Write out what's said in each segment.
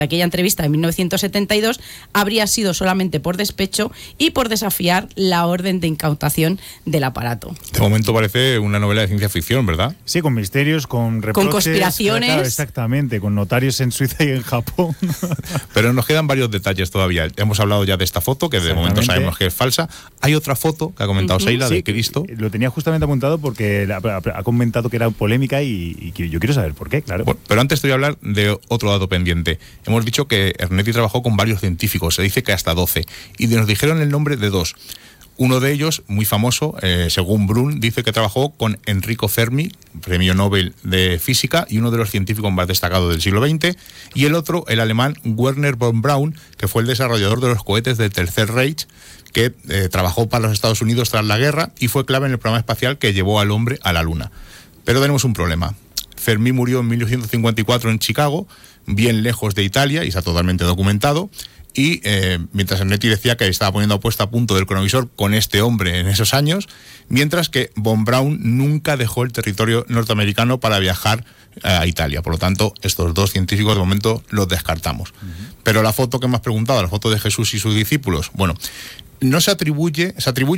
aquella entrevista de 1972 habría sido solamente por despecho y por desafiar la orden de incautación del aparato. De momento parece una novela de ciencia ficción, ¿verdad? Sí, con misterios, con reproches, con conspiraciones. Claro, exactamente, con notarios en Suiza y en Japón. Pero nos quedan varios detalles todavía. Hemos hablado ya de esta foto, que de momento sabemos que es falsa. Hay otra foto que ha comentado Sheila, de Cristo. Lo tenía justamente apuntado porque ha comentado que era polémica y que yo quiero saber por qué, claro. Bueno, pero antes te voy a hablar de otro dato pendiente. Hemos dicho que Ernetti trabajó con varios científicos, se dice que hasta 12, y nos dijeron el nombre de 2. Uno de ellos, muy famoso, según Brun, dice que trabajó con Enrico Fermi, premio Nobel de Física, y uno de los científicos más destacados del siglo XX, y el otro, el alemán Werner von Braun, que fue el desarrollador de los cohetes del Tercer Reich, que trabajó para los Estados Unidos tras la guerra y fue clave en el programa espacial que llevó al hombre a la Luna. Pero tenemos un problema. Fermi murió en 1954 en Chicago, bien lejos de Italia, y está totalmente documentado, y mientras Ernetti decía que estaba poniendo puesta a punto del cronovisor con este hombre en esos años, mientras que von Braun nunca dejó el territorio norteamericano para viajar a Italia. Por lo tanto, estos 2 científicos de momento los descartamos. Pero la foto que me has preguntado, la foto de Jesús y sus discípulos, bueno, no se atribuye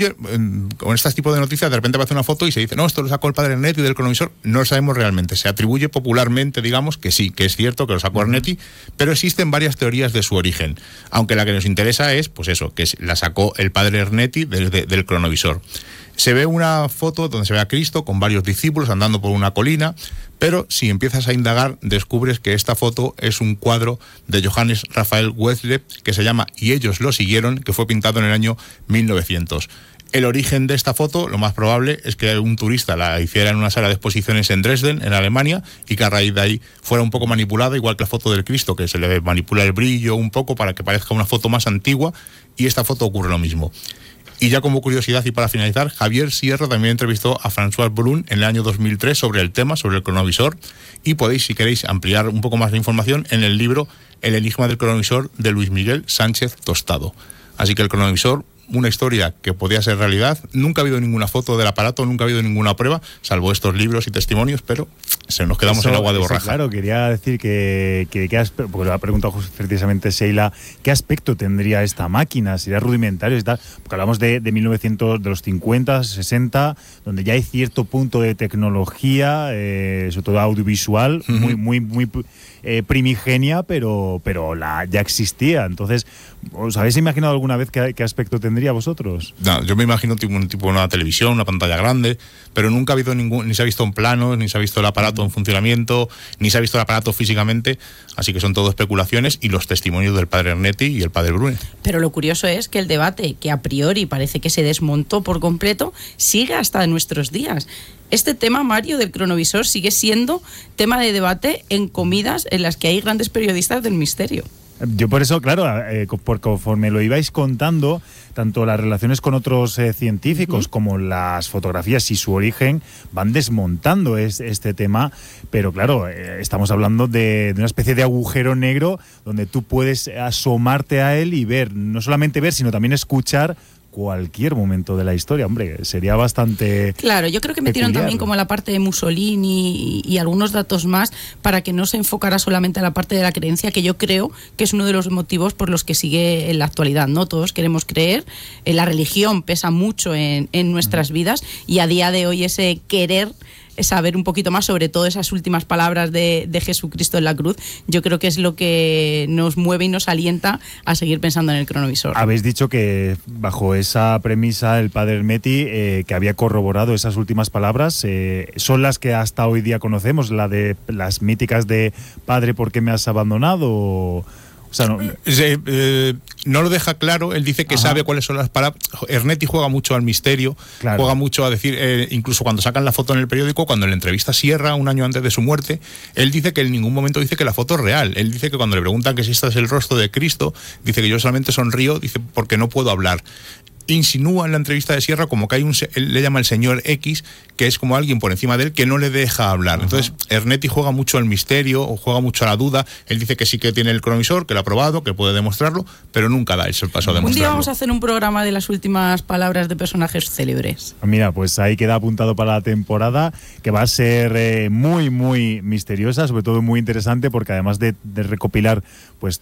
con este tipo de noticias, de repente aparece una foto y se dice, no, esto lo sacó el padre Ernetti del cronovisor. No lo sabemos realmente, se atribuye popularmente, digamos, que sí, que es cierto que lo sacó Ernetti, pero existen varias teorías de su origen, aunque la que nos interesa es, pues eso, que la sacó el padre Ernetti del cronovisor. Se ve una foto donde se ve a Cristo con varios discípulos andando por una colina, pero si empiezas a indagar descubres que esta foto es un cuadro de Johannes Raphael Wetzler que se llama Y ellos lo siguieron, que fue pintado en el año 1900. El origen de esta foto, lo más probable, es que un turista la hiciera en una sala de exposiciones en Dresden, en Alemania, y que a raíz de ahí fuera un poco manipulada, igual que la foto del Cristo, que se le manipula el brillo un poco para que parezca una foto más antigua, y esta foto ocurre lo mismo. Y ya como curiosidad y para finalizar, Javier Sierra también entrevistó a François Brun en el año 2003 sobre el tema, sobre el cronovisor, y podéis, si queréis, ampliar un poco más la información en el libro El enigma del cronovisor de Luis Miguel Sánchez Tostado. Así que el cronovisor, una historia que podía ser realidad. Nunca ha habido ninguna foto del aparato, nunca ha habido ninguna prueba, salvo estos libros y testimonios, pero se nos quedamos en agua de borraja. Claro, quería decir que porque lo ha preguntado precisamente Sheila, ¿qué aspecto tendría esta máquina? ¿Sería rudimentario y tal? Porque hablamos de 1900, de los 50, 60, donde ya hay cierto punto de tecnología, sobre todo audiovisual, muy primigenia, pero ya existía. Entonces, ¿os habéis imaginado alguna vez qué aspecto tendría vosotros? No, yo me imagino un tipo una televisión, una pantalla grande, pero nunca ha habido ni se ha visto en planos, ni se ha visto el aparato en funcionamiento, ni se ha visto el aparato físicamente, así que son todo especulaciones y los testimonios del padre Ernetti y el padre Brune. Pero lo curioso es que el debate, que a priori parece que se desmontó por completo, sigue hasta nuestros días. Este tema, Mario, del cronovisor sigue siendo tema de debate en comidas en las que hay grandes periodistas del misterio. Yo por eso, claro, conforme lo ibais contando, tanto las relaciones con otros científicos como las fotografías y su origen van desmontando este tema, pero claro, estamos hablando de una especie de agujero negro donde tú puedes asomarte a él y ver, no solamente ver, sino también escuchar cualquier momento de la historia. Hombre, sería bastante claro, yo creo que metieron peculiar. También como la parte de Mussolini y algunos datos más para que no se enfocara solamente a la parte de la creencia, que yo creo que es uno de los motivos por los que sigue en la actualidad, ¿no? Todos queremos creer, la religión pesa mucho en nuestras vidas y a día de hoy ese querer saber un poquito más, sobre todo esas últimas palabras de Jesucristo en la cruz, yo creo que es lo que nos mueve y nos alienta a seguir pensando en el cronovisor. Habéis dicho que bajo esa premisa el padre Ernetti, que había corroborado esas últimas palabras, son las que hasta hoy día conocemos, la de las míticas de Padre, ¿por qué me has abandonado? O sea, no lo deja claro, él dice que sabe cuáles son las palabras. Ernetti juega mucho al misterio, juega mucho a decir, incluso cuando sacan la foto en el periódico, cuando le entrevista Sierra un año antes de su muerte, él dice que en ningún momento dice que la foto es real. Él dice que cuando le preguntan que si este es el rostro de Cristo, dice que yo solamente sonrío, dice porque no puedo hablar. insinúa en la entrevista de Sierra como que hay él le llama el señor X, que es como alguien por encima de él que no le deja hablar. Entonces, Ernetti juega mucho al misterio, o juega mucho a la duda. Él dice que sí que tiene el cronovisor, que lo ha probado, que puede demostrarlo, pero nunca da ese paso a demostrarlo. Un día vamos a hacer un programa de las últimas palabras de personajes célebres. Mira, pues ahí queda apuntado para la temporada, que va a ser muy, muy misteriosa, sobre todo muy interesante, porque además de recopilar pues